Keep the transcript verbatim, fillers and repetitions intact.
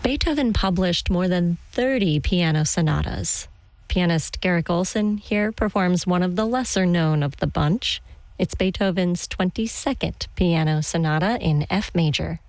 Beethoven published more than thirty piano sonatas. Pianist Garrick Olson here performs one of the lesser known of the bunch. It's Beethoven's twenty-second piano sonata in F major.